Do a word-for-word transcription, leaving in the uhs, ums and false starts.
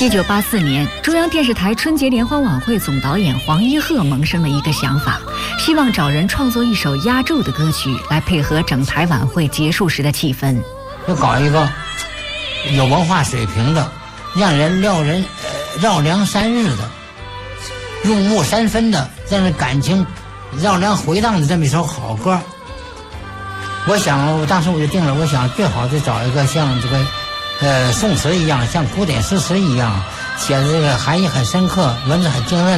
一九八四年，中央电视台春节联欢晚会总导演黄一鹤萌生了一个想法，希望找人创作一首压轴的歌曲来配合整台晚会结束时的气氛。 就搞一个有文化水平的，让人料人、呃、绕梁三日的，入木三分的，让人感情绕梁回荡的这么一首好歌。我想，我当时我就定了，我想最好是找一个像这个。呃，宋词一样，像古典诗词一样，写的这个含义很深刻，文字很精炼。